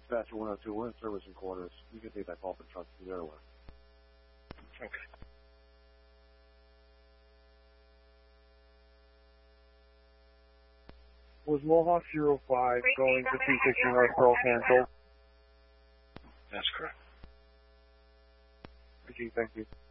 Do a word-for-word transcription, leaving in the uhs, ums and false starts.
Dispatcher one oh two, we're in service in quarters. You can take that call for truck to the airway. Okay. Was Mohawk zero five going to three sixty North Pearl canceled? That's correct. Okay, thank you.